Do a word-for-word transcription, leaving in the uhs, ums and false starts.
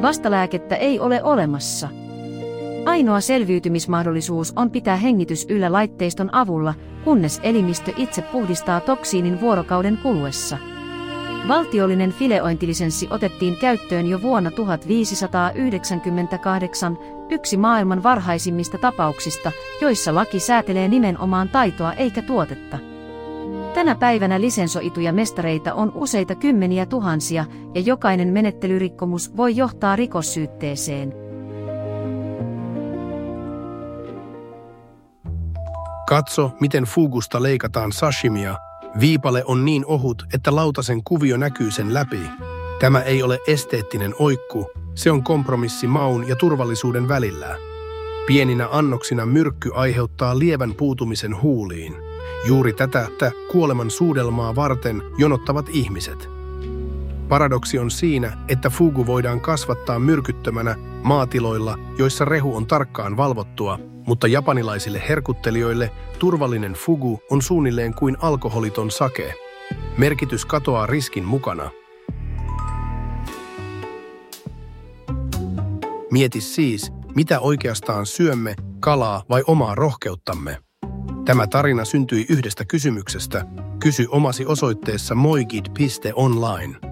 Vastalääkettä ei ole olemassa. Ainoa selviytymismahdollisuus on pitää hengitys yllä laitteiston avulla, kunnes elimistö itse puhdistaa toksiinin vuorokauden kuluessa. Valtiollinen fileointilisenssi otettiin käyttöön jo vuonna tuhatviisisataayhdeksänkymmentäkahdeksan, yksi maailman varhaisimmista tapauksista, joissa laki säätelee nimenomaan taitoa eikä tuotetta. Tänä päivänä lisensoituja mestareita on useita kymmeniä tuhansia, ja jokainen menettelyrikkomus voi johtaa rikossyytteeseen. Katso, miten fugusta leikataan sashimia. Viipale on niin ohut, että lautasen kuvio näkyy sen läpi. Tämä ei ole esteettinen oikku, se on kompromissi maun ja turvallisuuden välillä. Pieninä annoksina myrkky aiheuttaa lievän puutumisen huuliin. Juuri tätä kuoleman suudelmaa varten jonottavat ihmiset. Paradoksi on siinä, että fugu voidaan kasvattaa myrkyttömänä maatiloilla, joissa rehu on tarkkaan valvottua, mutta japanilaisille herkuttelijoille turvallinen fugu on suunnilleen kuin alkoholiton sake. Merkitys katoaa riskin mukana. Mieti siis, mitä oikeastaan syömme, kalaa vai omaa rohkeuttamme. Tämä tarina syntyi yhdestä kysymyksestä. Kysy omasi osoitteessa moigid piste online.